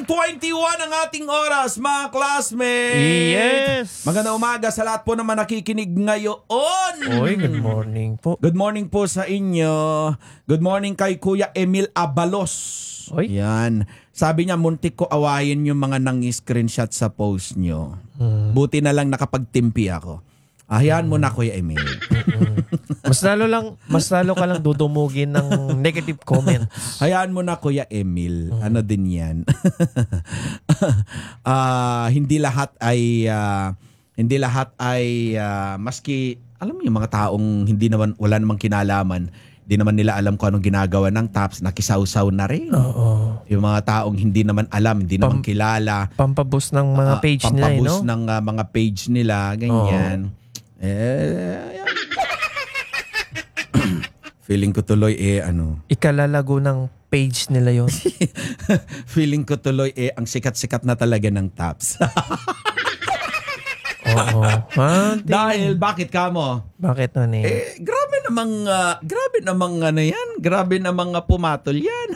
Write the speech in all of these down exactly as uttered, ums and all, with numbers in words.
twenty-one ang ating oras, mga classmates. Yes. Magandang umaga sa lahat po naman nakikinig ngayon. Oy, good morning po. Good morning po sa inyo. Good morning kay Kuya Emil Abalos. Oy. Yan. Sabi niya, muntik ko awayin yung mga nang-screenshot sa post nyo. Hmm. Buti na lang nakapagtimpi ako. Ahiyan mo na, Kuya Emil. Mas lalo lang, mas lalo ka lang dudumugin ng negative comments. Hayaan mo na, Kuya Emil. Mm. Ano din yan? uh, hindi lahat ay uh, hindi lahat ay uh, maski alam mo yung mga taong hindi naman wala namang kinalaman, hindi naman nila alam kung anong ginagawa ng Taps, nakisawsaw na rin. Oo. Yung mga taong hindi naman alam, hindi naman Pam, kilala. Pampaboost ng mga page uh, nila, pampaboost eh, no? ng uh, mga page nila, ganyan. Oo. Eh, feeling ko tuloy eh ano. Ikalalago ng page nila yon. Feeling ko tuloy eh ang sikat-sikat na talaga ng Taps. Oo. Ah, dahil bakit ka mo? Bakit nun eh? Eh grabe namang uh, grabe namang ano yan, grabe namang uh, pumatol yan.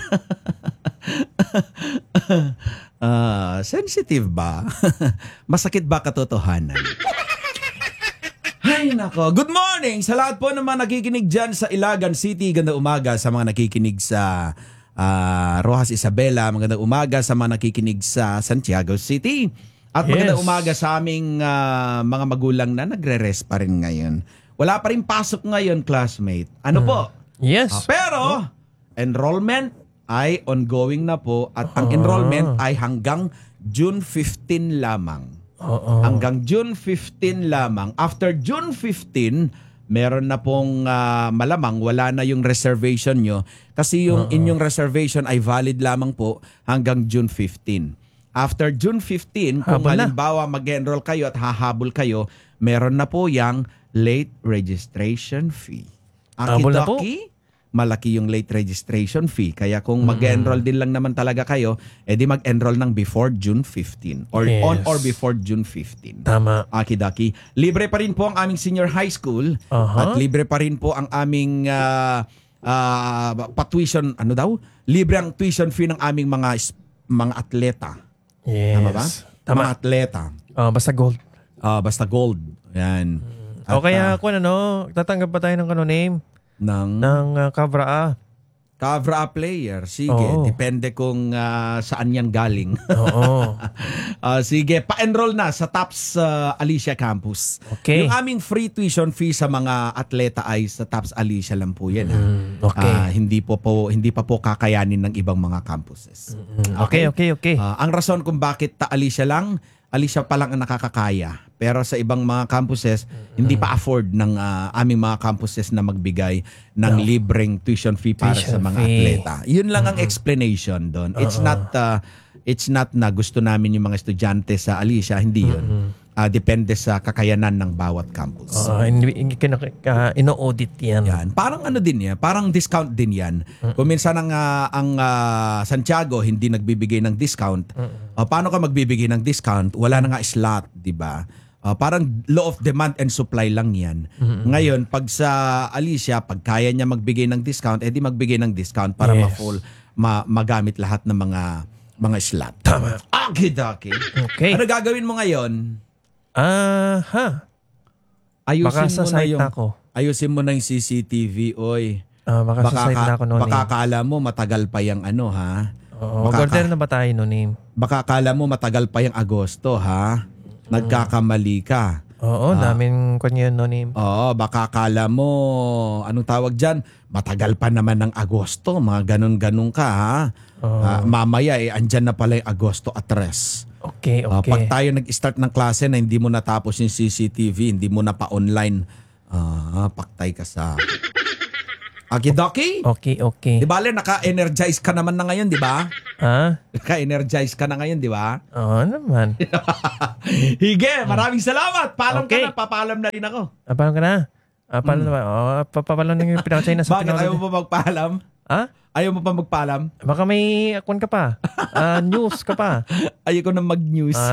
uh, sensitive ba? Masakit ba katotohanan? Ay nako, good morning sa lahat po naman nakikinig dyan sa Ilagan City. Ganda umaga sa mga nakikinig sa uh, Rojas Isabela. Magandang umaga sa mga nakikinig sa Santiago City. At yes, magandang umaga sa aming uh, mga magulang na nagre-rest pa rin ngayon. Wala pa rin pasok ngayon, classmate. Ano hmm. po? Yes. Uh, pero, oh. enrollment ay ongoing na po at ang enrollment ay hanggang June fifteenth lamang. Oo. Hanggang June fifteenth lamang. After June fifteenth, meron na pong uh, malamang wala na yung reservation nyo kasi yung Uh-oh. inyong reservation ay valid lamang po hanggang June fifteenth. After June fifteenth, kung Habol halimbawa mag-enroll kayo at hahabol kayo, meron na po yung late registration fee. Aki-doki, malaki yung late registration fee. Kaya kung mag-enroll din lang naman talaga kayo, edi mag-enroll ng before June fifteenth or yes, on or before June fifteenth. Tama. Aki-doki. Libre pa rin po ang aming senior high school uh-huh. at libre pa rin po ang aming uh, uh, pa-tuition, ano daw? Libre ang tuition fee ng aming mga mga atleta. Yes. Tama ba? Tama. Mga atleta. Uh, basta gold. Uh, basta gold. Yan. At, o kaya uh, kung ano, tatanggap pa tayo ng ano name? Ng, ng uh, Cabra A. Cabra A player. Sige, oo, depende kung uh, saan yan galing. Oo. uh, sige, pa-enroll na sa Taps uh, Alicia Campus. Okay. Yung aming free tuition fee sa mga atleta ay sa Taps Alicia lang po yan. Mm, okay. Uh, hindi po po hindi pa po kakayanin ng ibang mga campuses. Mm, okay, okay, okay. Uh, ang rason kung bakit ta Alicia lang, Alicia pa lang ang nakakakaya. Pero sa ibang mga campuses, mm-hmm. hindi pa afford ng uh, aming mga campuses na magbigay ng no. libreng tuition fee para tuition sa mga fee. Atleta. Yun lang mm-hmm. ang explanation doon. It's uh-uh. not uh, it's not na gusto namin yung mga estudyante sa Alicia, hindi yun. Mm-hmm. Uh, depende sa kakayanan ng bawat campus. Uh, uh, ino-audit yan. yan. Parang ano din yan, parang discount din yan. Mm-hmm. Kung minsan ang, uh, ang uh, Santiago hindi nagbibigay ng discount, mm-hmm. uh, paano ka magbibigay ng discount? Wala na nga slot, di ba? Uh, parang law of demand and supply lang yan. Mm-hmm. Ngayon, pag sa Alicia, pag kaya niya magbigay ng discount, edi magbigay ng discount para yes. ma-full, ma- magamit lahat ng mga mga slot. Tama. Okay, okay. Ano gagawin mo ngayon? Ah, uh, ha. Ayusin baka mo sa na site yung, na ako. Ayusin mo na yung C C T V, oy. Uh, baka, baka sa site na ako noon. Baka kala mo matagal pa yung ano, ha? Oo, uh, order na ba tayo noon? Baka kala mo matagal pa yung Agosto, ha? Nagkakamali ka. Oo, uh, daming kanyan noon. Oo, baka kala mo, anong tawag dyan? Matagal pa naman ng Agosto, mga ganun-ganun ka, ha? Uh, uh, mamaya, eh, andyan na pala yung Agosto at tres. Okay, okay. Uh, pag tayo nag-start ng klase na hindi mo natapos yung C C T V, hindi mo na pa-online, uh, paktay ka sa... Akidoki? Okay, okay. Di ba, Le, naka-energize ka naman na ngayon, di ba? Ha? Naka-energize ka na ngayon, di ba? Oo naman. Hige, maraming salamat. Paalam okay. ka na, papaalam na rin ako. Ah, paalam ka na? Ah, paalam mm. na ba? Oh, papaalam na yung pinaka-China sa Bakit? Ayaw mo pa magpaalam? Ha? Ayaw mo pa magpaalam? Baka may akwan ka pa. Uh, news ka pa. Ayaw ko na mag-news. Uh,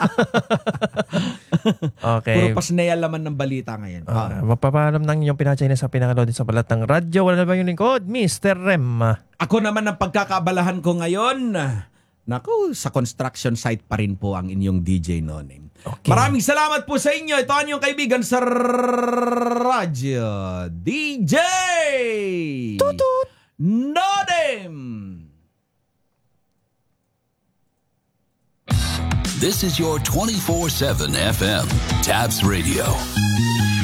okay. Puro pasnea laman ng balita ngayon. Uh, Mapapaalam ng inyong pinaka-China sa pinaka-loaded sa balat ng radyo. Wala na ba yung lingkod? Mister Rem. Ako naman ang pagkakaabalahan ko ngayon. Naku, sa construction site pa rin po ang inyong D J No Name. Okay. Maraming salamat po sa inyo. Ito ang inyong kaibigan sa radyo, D J Tutut! No Name. This is your twenty-four seven F M Tabs Radio.